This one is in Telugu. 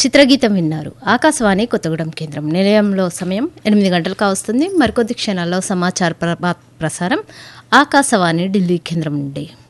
చిత్రగీతం విన్నారు. ఆకాశవాణి కొత్తగూడెం కేంద్రం. నిలయంలో సమయం 8 గంటలు కావస్తుంది. మరికొద్ది క్షణాల్లో సమాచార ప్రసారం ఆకాశవాణి ఢిల్లీ కేంద్రం నుండి.